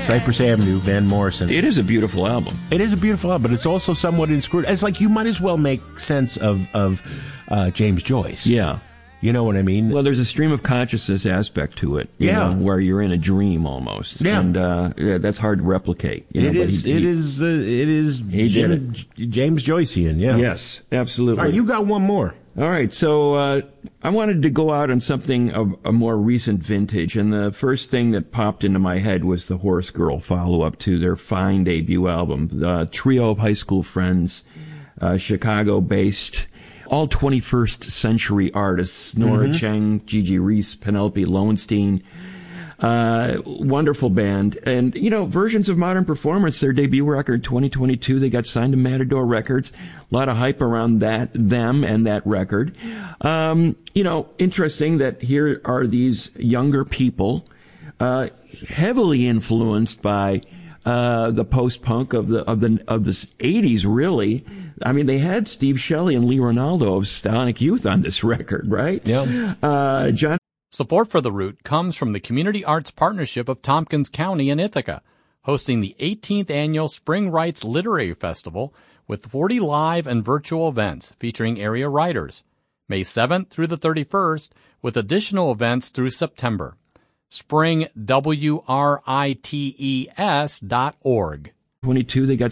Cypress Avenue, Van Morrison. It is a beautiful album. It is a beautiful album, but it's also somewhat inscrutable. It's like you might as well make sense of James Joyce. Yeah. You know what I mean? Well, there's a stream of consciousness aspect to it, you know, where you're in a dream almost. Yeah. And that's hard to replicate. It is James Joycean, yeah. Yes, absolutely. All right, you got one more. All right, so I wanted to go out on something of a more recent vintage, and the first thing that popped into my head was the Horse Girl follow-up to their fine debut album, the trio of high school friends, Chicago-based, all 21st century artists, Nora Cheng, Gigi Reese, Penelope Lowenstein. Wonderful band. And, you know, Versions of Modern Performance, their debut record, 2022, they got signed to Matador Records. A lot of hype around them and that record. You know, interesting that here are these younger people, heavily influenced by the post-punk of the 80s, really. I mean, they had Steve Shelley and Lee Ronaldo of Sonic Youth on this record, right? Yeah. John. Support for The Root comes from the Community Arts Partnership of Tompkins County in Ithaca, hosting the 18th Annual Spring Writes Literary Festival with 40 live and virtual events featuring area writers, May 7th through the 31st, with additional events through September. springwrites.org. 22, they got